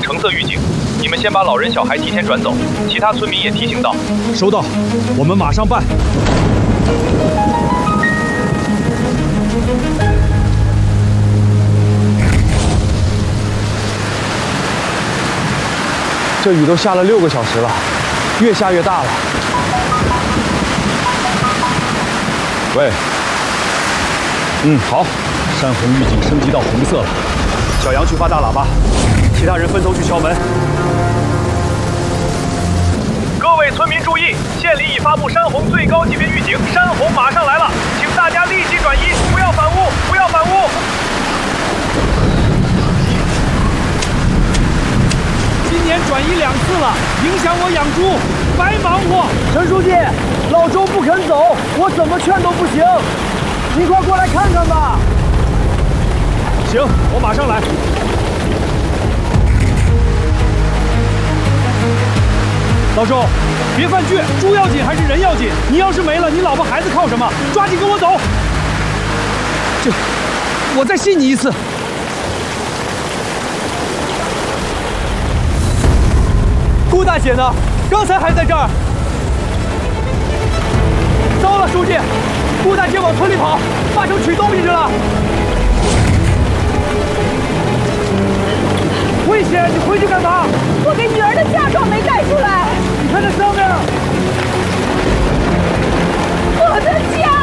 橙色预警，你们先把老人小孩提前转走，其他村民也提醒到。 收到，我们马上办。这雨都下了6个小时了，越下越大了。喂，好，山洪预警升级到红色了。小杨去发大喇叭，其他人分头去敲门。 各位村民注意，县里已发布山洪最高级别预警，山洪马上来了，请大家立即转移，不要反屋，不要反屋。 今年转移2次了，影响我养猪，白忙活。 陈书记，老周不肯走，我怎么劝都不行，您快过来看看吧。 行，我马上来。老周，别犯倔，猪要紧还是人要紧？你要是没了，你老婆孩子靠什么？抓紧跟我走。我再信你一次。顾大姐呢？刚才还在这儿。糟了，书记，顾大姐往村里跑，八成取东西去了。危险！你回去干嘛？ 我给女儿的嫁妆没带出来。 你看那上面， 我的家。